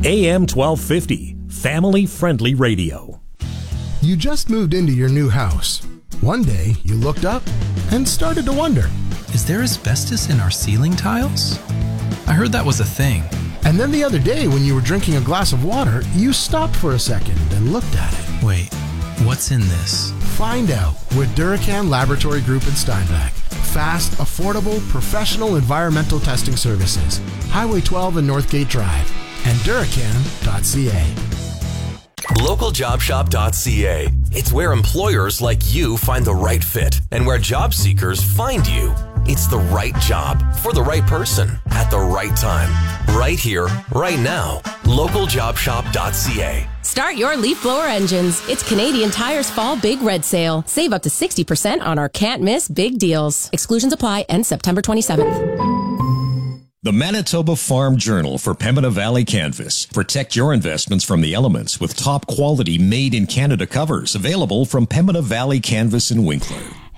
AM 1250, family-friendly radio. You just moved into your new house. One day, you looked up and started to wonder, is there asbestos in our ceiling tiles? I heard that was a thing. And then the other day, when you were drinking a glass of water, you stopped for a second and looked at it. Wait, what's in this? Find out with Duracan Laboratory Group in Steinbach. Fast, affordable, professional environmental testing services. Highway 12 and Northgate Drive. And Duracan.ca. LocalJobShop.ca. It's where employers like you find the right fit and where job seekers find you. It's the right job for the right person at the right time. Right here, right now. LocalJobShop.ca. Start your leaf blower engines. It's Canadian Tire's Fall Big Red Sale. Save up to 60% on our can't miss big deals. Exclusions apply. End September 27th. The Manitoba Farm Journal for Pembina Valley Canvas. Protect your investments from the elements with top quality made in Canada covers available from Pembina Valley Canvas in Winkler.